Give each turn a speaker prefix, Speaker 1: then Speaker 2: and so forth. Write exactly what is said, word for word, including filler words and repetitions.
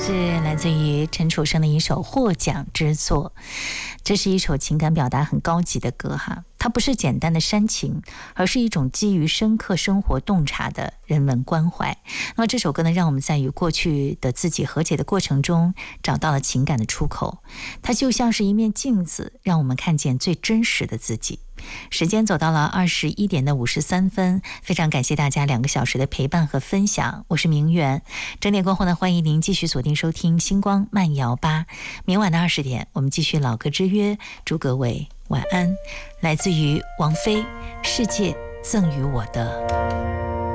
Speaker 1: 是来自于陈楚生的一首获奖之作。这是一首情感表达很高级的歌哈，它不是简单的煽情，而是一种基于深刻生活洞察的人文关怀。那么这首歌呢，让我们在与过去的自己和解的过程中，找到了情感的出口。它就像是一面镜子，让我们看见最真实的自己。时间走到了二十一点的五十三分，非常感谢大家两个小时的陪伴和分享，我是明媛。整点过后呢，欢迎您继续锁定收听星光慢摇吧。明晚的二十点，我们继续老歌之约，祝各位晚安。来自于王菲《世界赠予我的》。